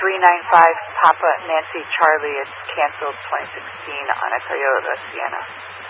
395 Papa Nancy Charlie is canceled 2016 on a Toyota Sienna.